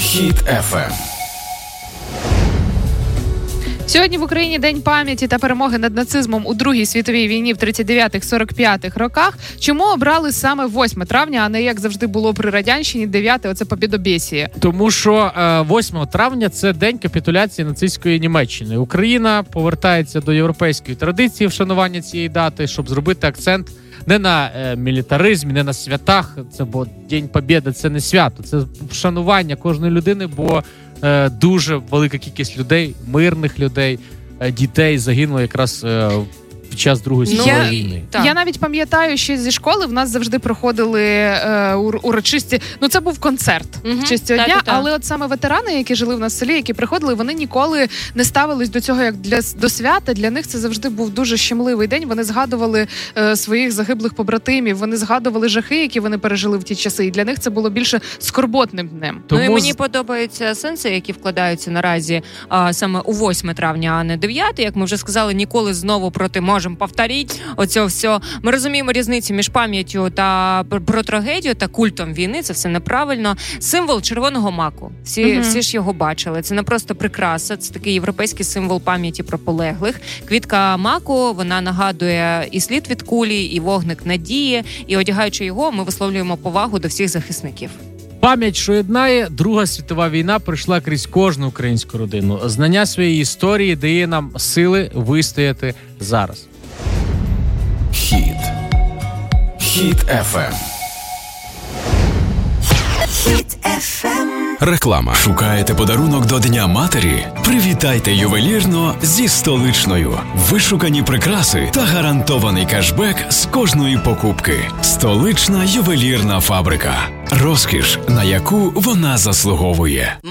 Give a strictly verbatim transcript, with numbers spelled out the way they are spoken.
Хіт еф ем. Сьогодні в Україні День пам'яті та перемоги над нацизмом у Другій світовій війні в тридцять дев'ятих - сорок п'ятих роках. Чому обрали саме восьме травня, а не, як завжди було при Радянщині, дев'яте, оце побєдобєсіє? Тому що е, восьмого травня – це день капітуляції нацистської Німеччини. Україна повертається до європейської традиції вшанування цієї дати, щоб зробити акцент не на е, мілітаризмі, не на святах. Це бо День Побєди – це не свято, це вшанування кожної людини, бо е, дуже велика кількість людей, мирних людей, е, дітей загинуло якраз е, під час Другої світової я, війни. Так. Я навіть пам'ятаю, що зі школи в нас завжди проходили е, ур, урочисті, ну це був концерт угу. в честь цього дня, та, та, та. Але от саме ветерани, які жили в нас в селі, які приходили, вони ніколи не ставились до цього як для, до свята. Для них це завжди був дуже щемливий день. Вони згадували е, своїх загиблих побратимів, вони згадували жахи, які вони пережили в ті часи, і для них це було більше скорботним днем. Тому... Ну і мені подобаються сенси, які вкладаються наразі а, саме у восьме травня, а не дев'яте, як ми вже сказали, ніколи знову проти можемо повторити оце все. Ми розуміємо різницю між пам'яттю та про трагедію та культом війни. Це все неправильно. Символ червоного маку. Всі, uh-huh. всі ж його бачили. Це не просто прикраса, це такий європейський символ пам'яті про полеглих. Квітка маку, вона нагадує і слід від кулі, і вогник надії. І одягаючи його, ми висловлюємо повагу до всіх захисників. Пам'ять, що єднає, Друга світова війна пройшла крізь кожну українську родину. Знання своєї історії дає нам сили вистояти зараз. Хіт. Хіт еф ем. Хіт еф ем. Реклама. Шукаєте подарунок до Дня матері? Привітайте ювелірно зі Столичною. Вишукані прикраси та гарантований кешбек з кожної покупки. Столична ювелірна фабрика. Розкіш, на яку вона заслуговує.